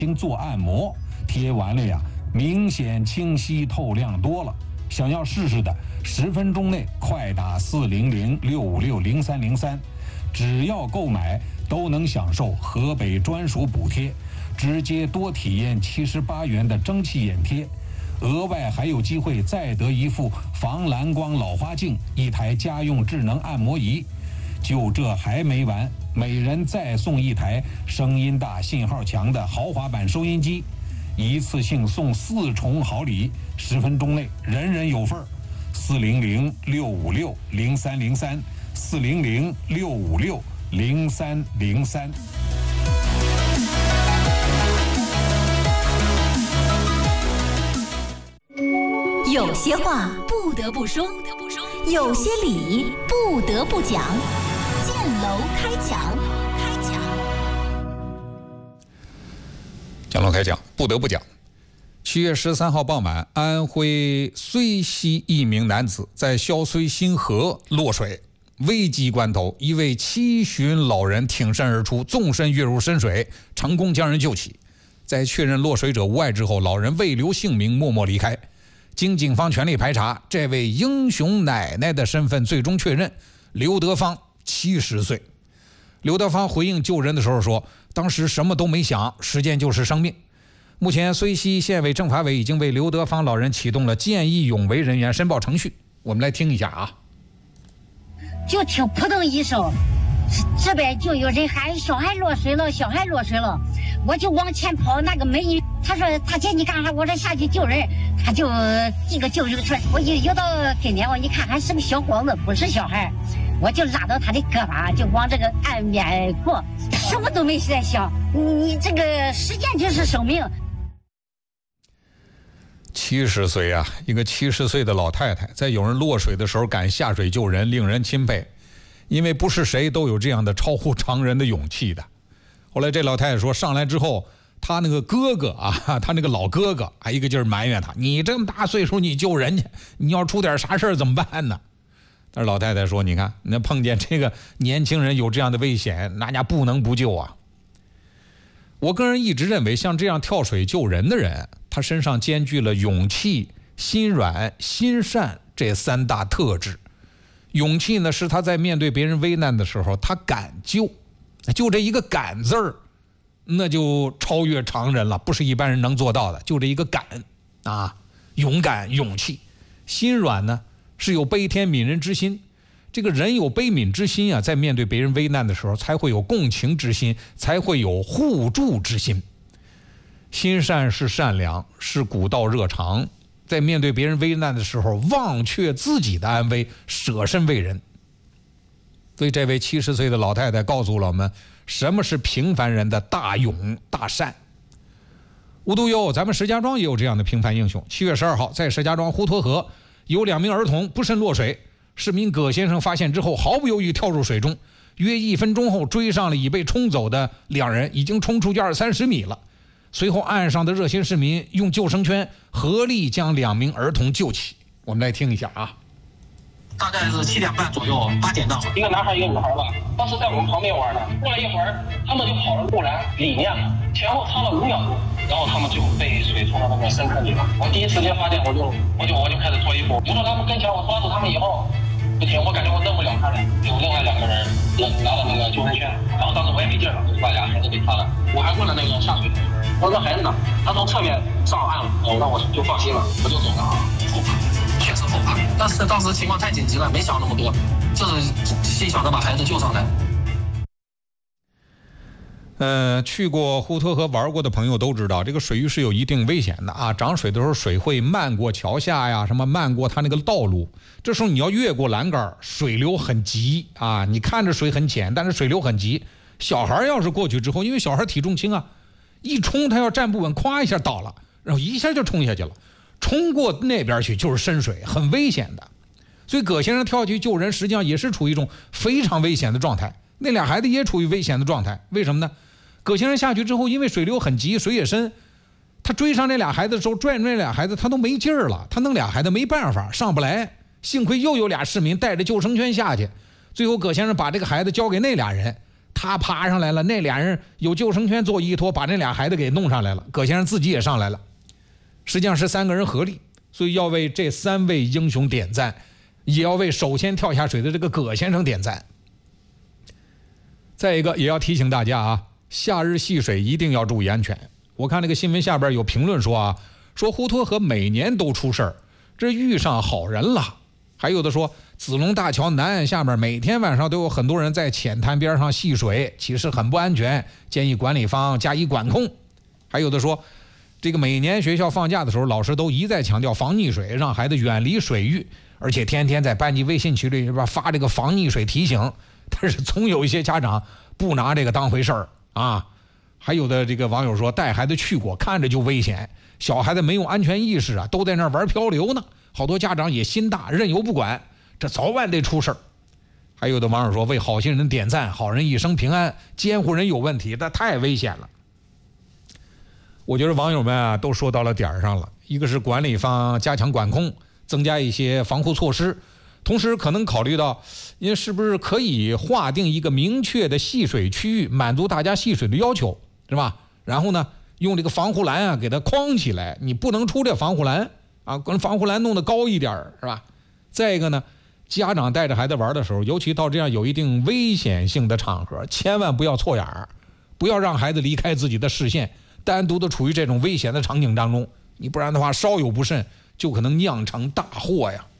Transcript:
做按摩，贴完了呀，明显清晰透亮多了。想要试试的，10分钟内快打400-656-0303，只要购买都能享受河北专属补贴，直接多体验78元的蒸汽眼贴，额外还有机会再得一副防蓝光老花镜、1台家用智能按摩仪。就这还没完，每人再送1台声音大、信号强的豪华版收音机，一次性送4重好礼，10分钟内人人有份儿。400-656-0303，400-656-0303。 有些话不得不说，有些理不得不讲。建楼开讲， 讲楼开讲，不得不讲。7月13号傍晚，安徽睢溪一名男子在萧睢新河落水，危急关头，一位7旬老人挺身而出，纵身跃入深水，成功将人救起。在确认落水者无碍之后，老人未留姓名，默默离开。经警方全力排查，这位英雄奶奶的身份最终确认，刘德芳70岁。刘德芳回应救人的时候说，当时什么都没想，实践就是生命。目前睢溪县委政法委已经为刘德芳老人启动了见义勇为人员申报程序，我们来听一下啊。 就听扑通一声，这边就有人喊小孩落水了，小孩落水了，我就往前跑，那个美女她说大姐你干啥？我说下去救人，她就这个救人出来，我游到跟前，我一看还是个小伙子，不是小孩，我就拉到他的胳膊，就往这个岸边过，什么都没在想，你这个实践就是生命。 70岁啊，一个70岁的老太太，在有人落水的时候敢下水救人，令人钦佩。因为不是谁都有这样的超乎常人的勇气的。后来这老太太说，上来之后，她那个哥哥啊，她那个老哥哥还一个劲儿埋怨她：“你这么大岁数，你救人家，你要出点啥事儿怎么办呢？”但是老太太说：“你看，那碰见这个年轻人有这样的危险，那家不能不救啊。”我个人一直认为，像这样跳水救人的人，他身上兼具了勇气、心软、心善这3大特质。勇气呢，是他在面对别人危难的时候，他敢救，就这一个敢字儿，那就超越常人了，不是一般人能做到的。就这一个敢啊，勇敢、勇气。心软呢，是有悲天悯人之心。这个人有悲悯之心啊，在面对别人危难的时候，才会有共情之心，才会有互助之心。心善是善良，是古道热肠。在面对别人危难的时候，忘却自己的安危，舍身为人。所以这位70岁的老太太告诉了我们，什么是平凡人的大勇大善。无独有偶，咱们石家庄也有这样的平凡英雄。7月12号，在石家庄滹沱河，有2名儿童不慎落水，市民葛先生发现之后，毫不犹豫跳入水中，约1分钟后追上了已被冲走的2人，已经冲出去20-30米了。随后岸上的热心市民用救生圈合力将2名儿童救起。我们来听一下啊。 大概是7点半左右，8点到，一个男孩一个女孩吧，当时在我们旁边玩呢。过了一会儿，他们就跑到护栏里面，前后差了5秒多，然后他们就被水冲到那个深坑里了。我第一时间发现，我就开始脱衣服，游到他们跟前，我抓住他们以后，不行，我感觉我弄不了他们，有另外2个人拿了那个救生圈，然后当时我也没劲了，就把俩孩子给他了。我还问了那个下水的，我说孩子呢？他从侧面上岸了，那我就放心了，我就走了。后怕，确实后怕，但是当时情况太紧急了，没想那么多，就是心想着把孩子救上来。 去过滹沱河玩过的朋友都知道，这个水域是有一定危险的啊！涨水的时候，水会漫过桥下呀，什么漫过它那个道路。这时候你要越过栏杆，水流很急啊！你看着水很浅，但是水流很急。小孩要是过去之后，因为小孩体重轻啊，一冲他要站不稳，咵一下倒了，然后一下就冲下去了。冲过那边去就是深水，很危险的。所以葛先生跳下去救人，实际上也是处于一种非常危险的状态。那俩孩子也处于危险的状态，为什么呢？葛先生下去之后，因为水流很急，水也深，他追上这俩孩子的时候，拽着那俩孩子，他都没劲儿了，他弄俩孩子没办法上不来。幸亏又有俩市民带着救生圈下去，最后葛先生把这个孩子交给那俩人， 他爬上来了，那俩人有救生圈做依托，把那俩孩子给弄上来了。葛先生自己也上来了，实际上是3个人合力，所以要为这3位英雄点赞，也要为首先跳下水的这个葛先生点赞。再一个也要提醒大家啊，夏日戏水一定要注意安全。我看那个新闻下边有评论说啊，说滹沱河每年都出事儿，这遇上好人了。还有的说子龙大桥南岸下面每天晚上都有很多人在浅滩边上戏水，其实很不安全，建议管理方加以管控。还有的说这个每年学校放假的时候，老师都一再强调防溺水，让孩子远离水域，而且天天在班级微信群里边发这个防溺水提醒。但是总有一些家长不拿这个当回事儿啊。还有的这个网友说带孩子去过，看着就危险，小孩子没有安全意识啊，都在那儿玩漂流呢。好多家长也心大，任由不管，这早晚得出事儿。还有的网友说为好心人点赞，好人一生平安，监护人有问题，那太危险了。我觉得网友们啊都说到了点儿上了，一个是管理方加强管控，增加一些防护措施，同时可能考虑到因为是不是可以划定一个明确的戏水区域，满足大家戏水的要求，是吧？然后呢用这个防护栏啊给它框起来，你不能出这防护栏啊，跟防护栏弄得高一点，是吧？再一个呢，家长带着孩子玩的时候，尤其到这样有一定危险性的场合，千万不要错眼儿，不要让孩子离开自己的视线，单独的处于这种危险的场景当中，你不然的话稍有不慎就可能酿成大祸呀。